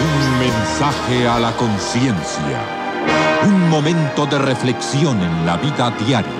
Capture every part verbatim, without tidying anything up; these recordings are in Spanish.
Un mensaje a la conciencia. Un momento de reflexión en la vida diaria.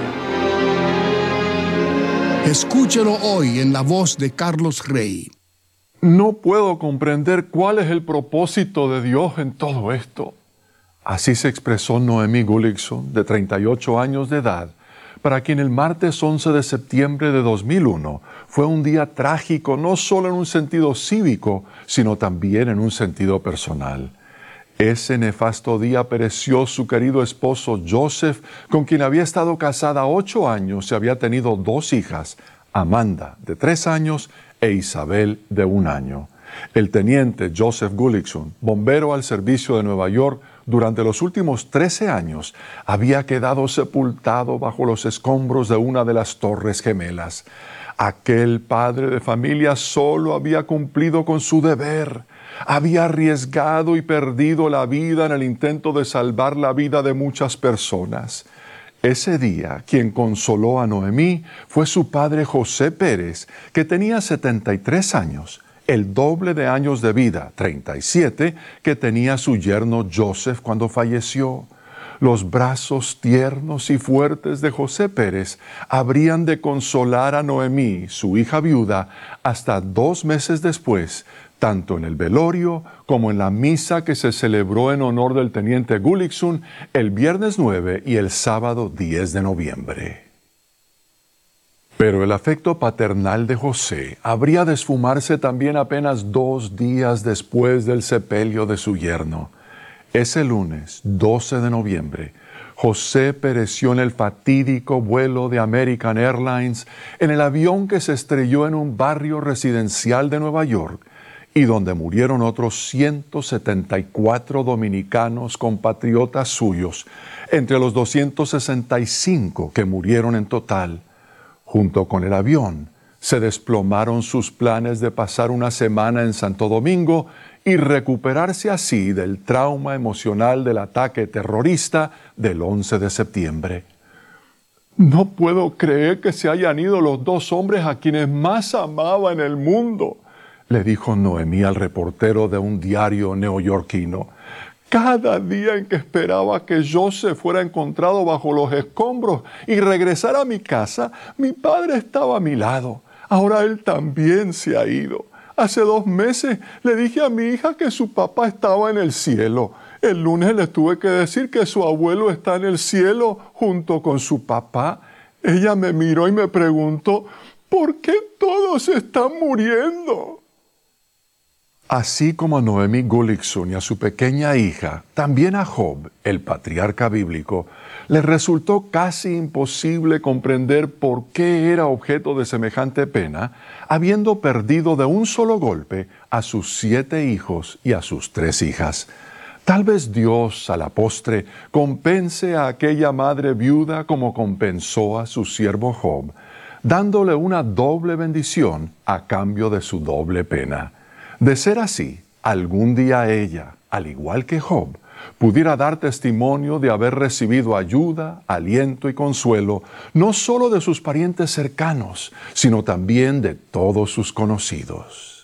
Escúchelo hoy en la voz de Carlos Rey. No puedo comprender cuál es el propósito de Dios en todo esto. Así se expresó Noemí Gullickson, de treinta y ocho años de edad, para quien el martes once de septiembre de dos mil uno fue un día trágico no solo en un sentido cívico, sino también en un sentido personal. Ese nefasto día pereció su querido esposo Joseph, con quien había estado casada ocho años y había tenido dos hijas, Amanda, de tres años, e Isabel, de un año. El teniente Joseph Gullickson, bombero al servicio de Nueva York, durante los últimos trece años, había quedado sepultado bajo los escombros de una de las Torres Gemelas. Aquel padre de familia solo había cumplido con su deber. Había arriesgado y perdido la vida en el intento de salvar la vida de muchas personas. Ese día, quien consoló a Noemí fue su padre José Pérez, que tenía setenta y tres años, el doble de años de vida, treinta y siete, que tenía su yerno Joseph cuando falleció. Los brazos tiernos y fuertes de José Pérez habrían de consolar a Noemí, su hija viuda, hasta dos meses después, tanto en el velorio como en la misa que se celebró en honor del teniente Gullickson el viernes nueve y el sábado diez de noviembre. Pero el afecto paternal de José habría de esfumarse también apenas dos días después del sepelio de su yerno. Ese lunes, doce de noviembre, José pereció en el fatídico vuelo de American Airlines en el avión que se estrelló en un barrio residencial de Nueva York y donde murieron otros ciento setenta y cuatro dominicanos compatriotas suyos, entre los doscientos sesenta y cinco que murieron en total. Junto con el avión, se desplomaron sus planes de pasar una semana en Santo Domingo y recuperarse así del trauma emocional del ataque terrorista del once de septiembre. No puedo creer que se hayan ido los dos hombres a quienes más amaba en el mundo, le dijo Noemí al reportero de un diario neoyorquino. Cada día en que esperaba que Joseph fuera encontrado bajo los escombros y regresara a mi casa, mi padre estaba a mi lado. Ahora él también se ha ido. Hace dos meses le dije a mi hija que su papá estaba en el cielo. El lunes le tuve que decir que su abuelo está en el cielo junto con su papá. Ella me miró y me preguntó, ¿por qué todos están muriendo? Así como a Noemí Gullickson y a su pequeña hija, también a Job, el patriarca bíblico, les resultó casi imposible comprender por qué era objeto de semejante pena, habiendo perdido de un solo golpe a sus siete hijos y a sus tres hijas. Tal vez Dios, a la postre, compense a aquella madre viuda como compensó a su siervo Job, dándole una doble bendición a cambio de su doble pena. De ser así, algún día ella, al igual que Job, pudiera dar testimonio de haber recibido ayuda, aliento y consuelo, no solo de sus parientes cercanos, sino también de todos sus conocidos.